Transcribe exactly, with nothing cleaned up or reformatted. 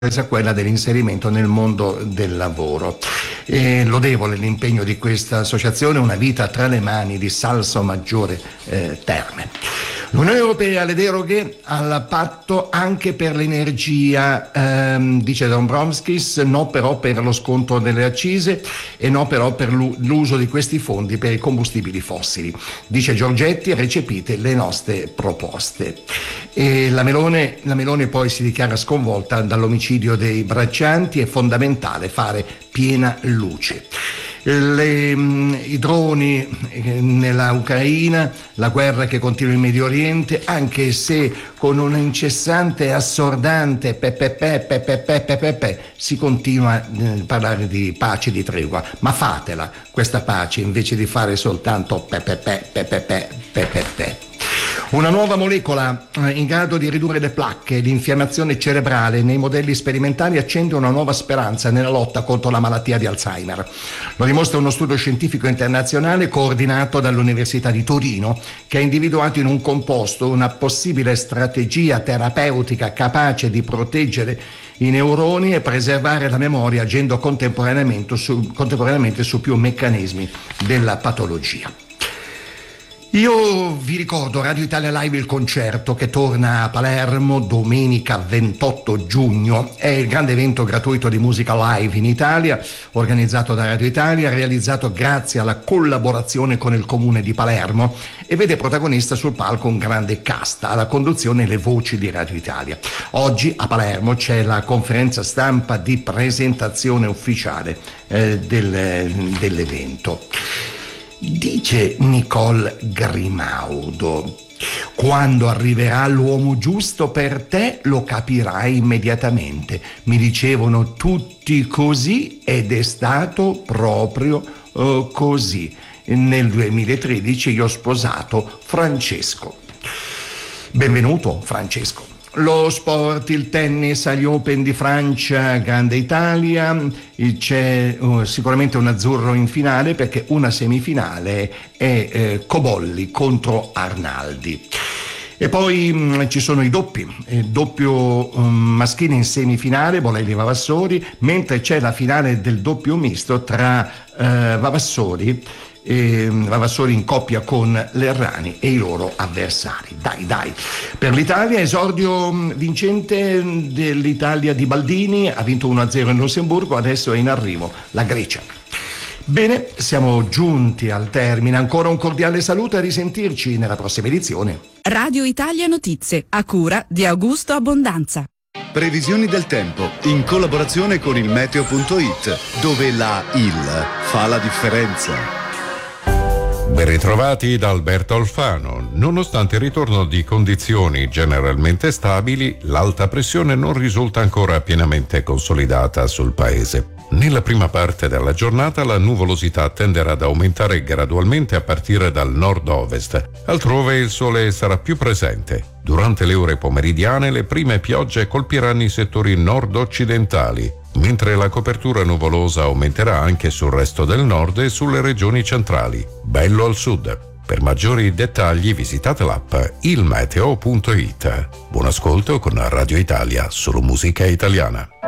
a quella dell'inserimento nel mondo del lavoro. E lodevole l'impegno di questa associazione, Una vita tra le mani di Salso Maggiore eh, Terme. L'Unione Europea le deroghe al patto anche per l'energia, ehm, dice Dombrovskis, no però per lo sconto delle accise e no però per l'uso di questi fondi per i combustibili fossili. Dice Giorgetti, recepite le nostre proposte. E la Melone, la Melone poi si dichiara sconvolta dall'omicidio dei braccianti, è fondamentale fare piena luce. Le, I droni nella Ucraina, la guerra che continua in Medio Oriente, anche se con un incessante e assordante pepepe, pepepe, pepepe, si continua a parlare di pace, di tregua, ma fatela questa pace invece di fare soltanto pepepe, pepepe, pepepe. Una nuova molecola in grado di ridurre le placche e l'infiammazione cerebrale nei modelli sperimentali accende una nuova speranza nella lotta contro la malattia di Alzheimer. Lo dimostra uno studio scientifico internazionale coordinato dall'Università di Torino, che ha individuato in un composto una possibile strategia terapeutica capace di proteggere i neuroni e preservare la memoria, agendo contemporaneamente su, contemporaneamente su più meccanismi della patologia. Io vi ricordo Radio Italia Live, il concerto che torna a Palermo domenica ventotto giugno. È il grande evento gratuito di musica live in Italia, organizzato da Radio Italia, realizzato grazie alla collaborazione con il Comune di Palermo e vede protagonista sul palco un grande cast, alla conduzione le voci di Radio Italia. Oggi a Palermo c'è la conferenza stampa di presentazione ufficiale eh, del, dell'evento. Dice Nicole Grimaudo: quando arriverà l'uomo giusto per te lo capirai immediatamente. Mi dicevano tutti così ed è stato proprio uh, così. Nel duemilatredici io ho sposato Francesco. Benvenuto Francesco. Lo sport, il tennis agli Open di Francia, Grande Italia, c'è uh, sicuramente un azzurro in finale perché una semifinale è eh, Cobolli contro Arnaldi. E poi mh, ci sono i doppi, il doppio um, maschile in semifinale, Bolelli Vavassori, mentre c'è la finale del doppio misto tra uh, Vavassori E Vavassori in coppia con Lerrani e i loro avversari. Dai dai per l'Italia, esordio vincente dell'Italia di Baldini, ha vinto uno a zero in Lussemburgo, adesso è in arrivo la Grecia. Bene, siamo giunti al termine, ancora un cordiale saluto e a risentirci nella prossima edizione. Radio Italia Notizie, a cura di Augusto Abbondanza. Previsioni del tempo in collaborazione con il meteo punto it, dove la il fa la differenza. Ben ritrovati da Alberto Alfano. Nonostante il ritorno di condizioni generalmente stabili, l'alta pressione non risulta ancora pienamente consolidata sul paese. Nella prima parte della giornata la nuvolosità tenderà ad aumentare gradualmente a partire dal nord-ovest. Altrove il sole sarà più presente. Durante le ore pomeridiane le prime piogge colpiranno i settori nord-occidentali, mentre la copertura nuvolosa aumenterà anche sul resto del nord e sulle regioni centrali. Bello al sud. Per maggiori dettagli visitate l'app il meteo punto it. Buon ascolto con Radio Italia, solo musica italiana.